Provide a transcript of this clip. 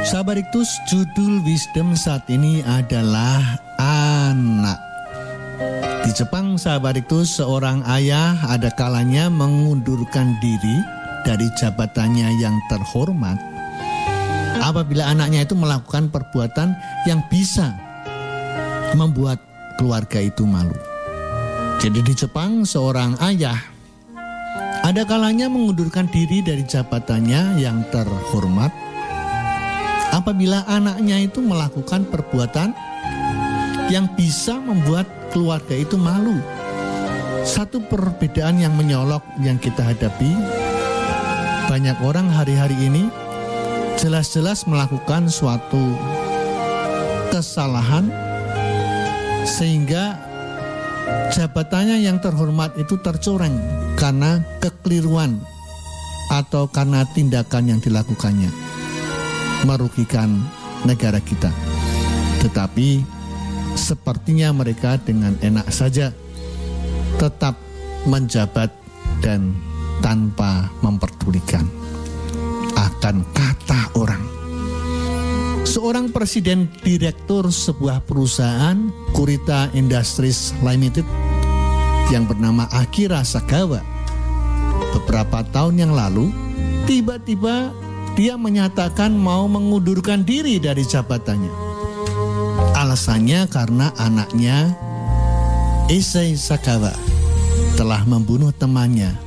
Sahabat Iktus, judul wisdom saat ini adalah anak. Di Jepang, sahabat Iktus, seorang ayah ada kalanya mengundurkan diri dari jabatannya yang terhormat apabila anaknya itu melakukan perbuatan yang bisa membuat keluarga itu malu. Jadi di Jepang, seorang ayah ada kalanya mengundurkan diri dari jabatannya yang terhormat apabila anaknya itu melakukan perbuatan yang bisa membuat keluarga itu malu. Satu perbedaan yang menyolok yang kita hadapi, banyak orang hari-hari ini jelas-jelas melakukan suatu kesalahan sehingga jabatannya yang terhormat itu tercoreng karena kekeliruan atau karena tindakan yang dilakukannya, merugikan negara kita. Tetapi sepertinya mereka dengan enak saja tetap menjabat dan tanpa memperdulikan akan kata orang. Seorang presiden direktur sebuah perusahaan Kurita Industries Limited yang bernama Akira Sagawa beberapa tahun yang lalu tiba-tiba dia menyatakan mau mengundurkan diri dari jabatannya. Alasannya karena anaknya Issei Sagawa telah membunuh temannya